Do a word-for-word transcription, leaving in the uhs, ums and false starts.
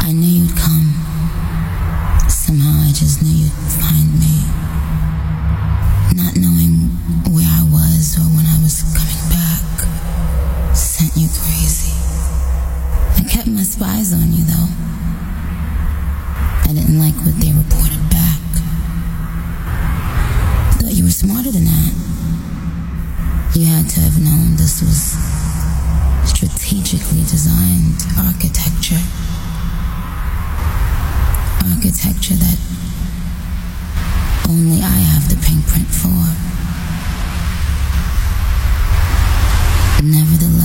I knew you'd come. Somehow I just knew you'd find me. Not knowing where I was or when I was coming back sent you crazy. I kept my spies on you, though. I didn't like what they reported back. Thought you were smarter than that. You had to have known this was strategically designed architecture. Architecture that only I have the pink print for. Nevertheless,